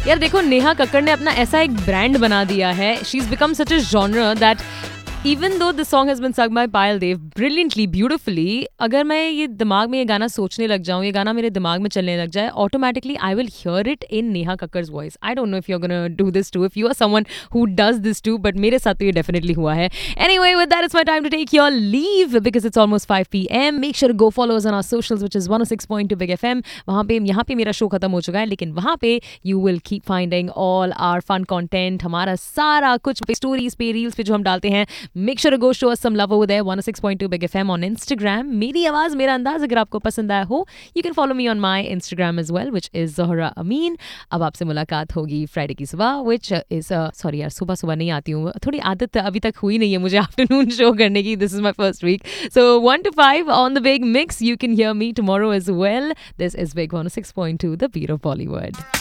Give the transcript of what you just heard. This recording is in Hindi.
यार देखो, नेहा कक्कड़ ने अपना ऐसा एक ब्रांड बना दिया है. She is become such a genre that even though the song has been sung by Payal Dev brilliantly, beautifully, अगर मैं ये दिमाग में ये गाना सोचने लग जाऊँ, ये गाना मेरे दिमाग में चलने लग जाए, automatically I will hear it in Neha Kakkar's voice. I don't know if you're gonna do this too, if you are someone who does this too, but मेरे साथ तो ये definitely हुआ है. Anyway, with that, it's my time to take your leave because it's almost 5 p.m. Make sure to go follow us on our socials, which is 106.2 Big FM. वहाँ पे यहाँ पे मेरा शो खत्म हो चुका है, लेकिन वहाँ पे you will keep finding all our fun content, हमारा सारा कुछ स्टोरीज पे, रील्स पे जो हम डालते हैं. Make sure to go show us some love over there. 106.2 Big FM on Instagram. मेरी आवाज़ मेरा अंदाज अगर आपको पसंद आया हो, you can follow me on my Instagram as well, which is Zohra Amin. अब आपसे मुलाकात होगी फ्राइडे की सुबह, which is sorry यार, सुबह नहीं आती हूँ, थोड़ी आदत अभी तक हुई नहीं है मुझे आफ्टरनून शो करने की. This is my first week. So 1 to 5 on the Big Mix. You can hear me tomorrow as well. This is Big 106.2, the beat of Bollywood.